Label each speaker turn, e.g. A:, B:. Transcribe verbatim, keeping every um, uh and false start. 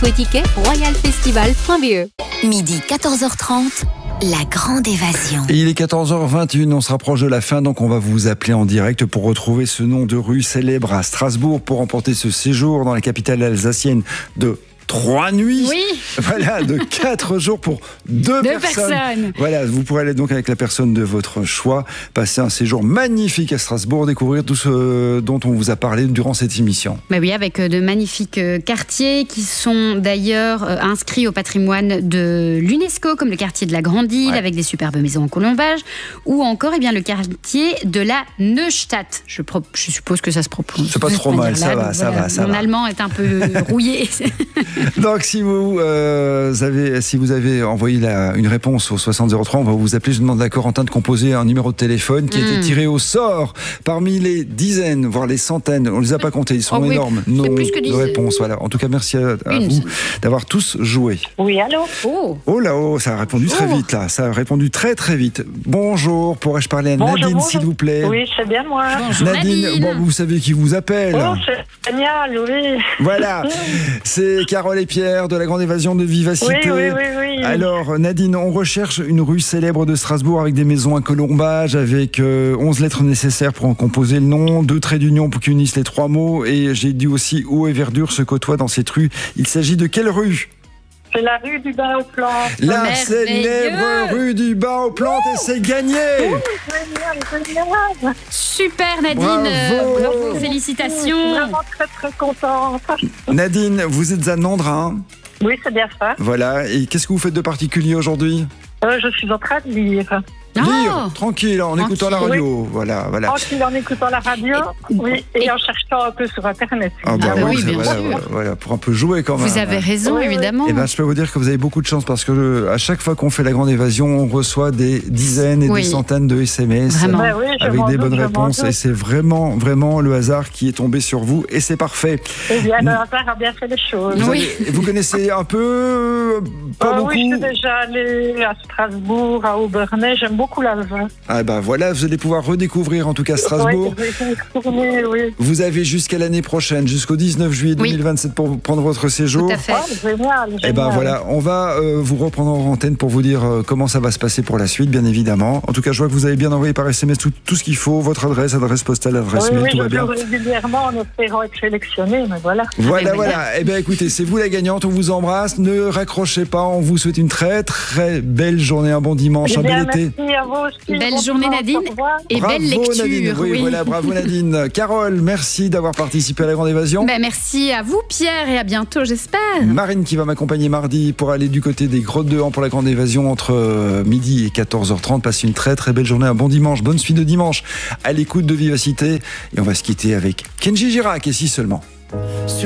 A: Info et tickets, royal festival point b e.
B: Midi quatorze heures trente, la grande évasion.
C: Et il est quatorze heures vingt et une, on se rapproche de la fin, donc on va vous appeler en direct pour retrouver ce nom de rue célèbre à Strasbourg pour remporter ce séjour dans la capitale alsacienne de trois nuits.
D: Oui.
C: Voilà, de quatre jours pour deux,
D: deux
C: personnes.
D: personnes.
C: Voilà, vous pourrez aller donc avec la personne de votre choix, passer un séjour magnifique à Strasbourg, découvrir tout ce dont on vous a parlé durant cette émission.
D: Bah oui, avec de magnifiques quartiers qui sont d'ailleurs inscrits au patrimoine de l'UNESCO, comme le quartier de la Grande Île, ouais. avec des superbes maisons en colombage, ou encore eh bien, le quartier de la Neustadt. Je, pro- je suppose que ça se propose.
C: C'est pas trop mal, ça va, ça va, ça
D: Mon
C: va.
D: allemand est un peu rouillé.
C: Donc si vous, euh, avez, si vous avez envoyé la, une réponse au soixante zéro trois, on va vous appeler. Je demande à Corentin de composer un numéro de téléphone qui a été tiré au sort parmi les dizaines, voire les centaines. On ne les a pas comptés, ils sont
D: oh oui,
C: énormes. Nos
D: plus que dix.
C: réponses. Voilà. En tout cas, merci à, à
D: Une.
C: vous d'avoir tous joué.
E: Oui, allô?
D: Oh,
C: Oh là, oh, ça a répondu très
D: Oh.
C: vite là. Ça a répondu très très vite. Bonjour, pourrais-je parler à
E: Bonjour,
C: Nadine,
E: bonjour.
C: s'il vous plaît?
E: Oui, c'est bien moi.
D: bonjour
C: Nadine,
D: Nadine.
C: bon, vous savez qui vous appelle.
E: Oh, c'est génial, oui.
C: Voilà, c'est Carole et Pierre de la Grande Évasion de Vivacité.
E: Oui, oui, oui, oui.
C: Alors, Nadine, on recherche une rue célèbre de Strasbourg avec des maisons à colombage, avec euh, onze lettres nécessaires pour en composer le nom, deux traits d'union pour qu'ils unissent les trois mots, et j'ai dit aussi eau et verdure se côtoient dans cette rue. Il s'agit de quelle rue?
E: C'est la rue du Bain aux Plantes.
C: La
D: merveilleux.
C: célèbre rue du Bain aux Plantes, et c'est gagné.
E: Génial, génial.
D: super Nadine.
C: Bravo.
D: Euh, bravo,
E: Je suis
D: félicitations.
E: vraiment très, très contente.
C: Nadine, vous êtes à Nandres, hein?
E: Oui, c'est bien ça.
C: Voilà, et qu'est-ce que vous faites de particulier aujourd'hui?
E: Euh, je suis en train de lire.
C: Lire, tranquille, en
D: Tranquille.
C: écoutant la radio. Voilà, voilà.
E: Tranquille en écoutant la radio, oui, et,
D: et-
E: en cherchant un peu sur Internet.
C: Ah bah
D: Ah
C: oui,
D: oui,
C: c'est-
D: bien
C: voilà,
D: sûr.
C: voilà, voilà, pour un peu jouer quand même.
D: Vous avez raison,
E: Oui, oui.
D: évidemment.
C: Eh ben, je peux vous dire que vous avez beaucoup de chance parce que euh, à chaque fois qu'on fait la grande évasion, on reçoit des dizaines et
D: Oui.
C: des centaines de S M S
D: Vraiment.
E: Ouais, oui, je
C: avec
E: m'en
C: des
E: doute,
C: bonnes
E: je m'en
C: réponses,
E: doute.
C: et c'est vraiment, vraiment le hasard qui est tombé sur vous, et c'est parfait.
E: Eh bien, le hasard a bien fait les choses.
C: Vous,
D: Oui.
C: avez- vous connaissez un peu, euh, pas
E: Euh,
C: beaucoup.
E: oui, je suis déjà allée à Strasbourg, à Aubernais, j'aime beaucoup l'Alsace.
C: Ah ben voilà, vous allez pouvoir redécouvrir en tout cas Strasbourg.
E: Oui, je vais y retourner, oui.
C: Vous avez jusqu'à l'année prochaine, jusqu'au dix-neuf juillet deux mille vingt-sept pour prendre votre séjour.
D: Tout à fait.
E: Oh, génial, génial.
C: Eh ben voilà, on va euh, vous reprendre en antenne pour vous dire euh, comment ça va se passer pour la suite, bien évidemment. En tout cas, je vois que vous avez bien envoyé par S M S tout, tout ce qu'il faut, votre adresse, adresse postale, adresse
E: Oui,
C: mail,
E: oui,
C: tout
E: je
C: va bien.
E: joue régulièrement en espérant être sélectionné, mais voilà.
C: Voilà,
D: Ah,
C: voilà. Eh bien, écoutez, c'est vous la gagnante, on vous embrasse, ne raccrochez pas, on vous souhaite une très, très belle journée, un bon dimanche,
E: Eh
C: un
E: bien,
C: bel été.
E: merci à vous aussi.
D: Belle
E: Bon
D: journée,
E: dimanche,
D: Nadine.
E: au revoir.
D: Et
C: Bravo,
D: belle lecture.
C: Nadine. Oui, voilà, bravo Nadine. Carole, merci d'avoir participé à la Grande Évasion.
D: Ben, merci à vous, Pierre, et à bientôt, j'espère.
C: Marine qui va m'accompagner mardi pour aller du côté des Grottes de Han pour la Grande Évasion entre euh, midi et quatorze heures trente. Passez une très très belle journée, un bon dimanche, bonne suite de dimanche à l'écoute de Vivacité. Et on va se quitter avec Kenji Girac, et si seulement.